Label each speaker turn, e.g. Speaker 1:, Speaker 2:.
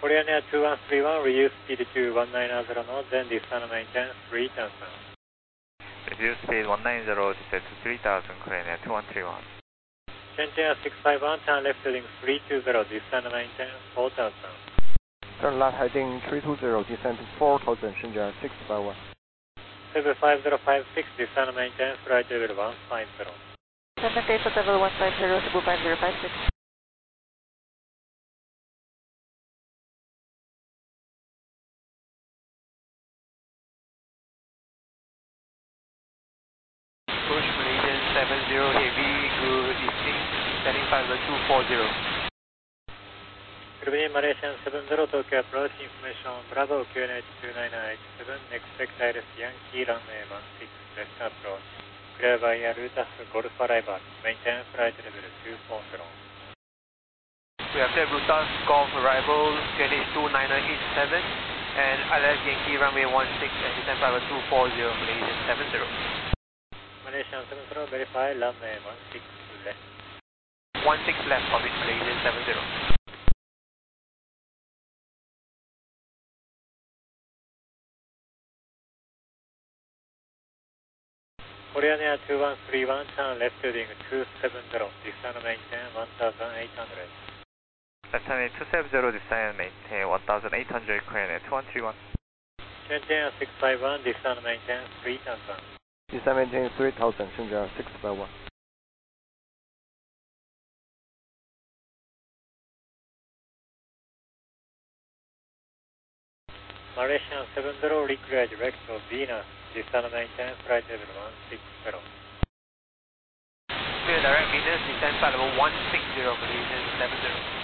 Speaker 1: Korean Air 2131, reduce speed to 190 knots, then descend maintain 3000.
Speaker 2: Reduce speed 190, descend to 3000, Korean Air 2131.
Speaker 1: Shenzhen Air 651, turn left heading 320, descend maintain 4000.
Speaker 3: Turn left heading 320, descend to 4000, Shenzhen Air 651.
Speaker 1: 75056, descend maintain flight level 150.
Speaker 4: Descend base at level 150, Cebu 5056.
Speaker 5: Push Malaysian 70 heavy, good evening, standing by the 240.
Speaker 1: Good evening, Malaysian 70, Tokyo approach, information Bravo, QNH 29987, expect ILS Yankee, runway 16, left approach. Clear by air Lutas, Golf arrival, maintain flight level 240.
Speaker 5: We have clear Lutas, Golf arrival, QNH 29987, and ILS Yankee, runway 16, and descend by the 240, Malaysian 70.
Speaker 1: Malaysian 70, verify, runway 16 left.
Speaker 5: 16 left, commit Malaysian 70.
Speaker 1: Korean Air 2131, turn left heading 270, descend maintain 1800.
Speaker 2: Left heading 270, descend maintain 1800, Korean Air 2131.
Speaker 1: Shenzhen Air 651, descend maintain 3000.
Speaker 3: Descend maintain 3000, Shenzhen Air 651.
Speaker 1: Malaysian 70, require direct to Venus, descend maintain flight level 160.
Speaker 5: Clear direct Venus, descend by level 160, Malaysian 70.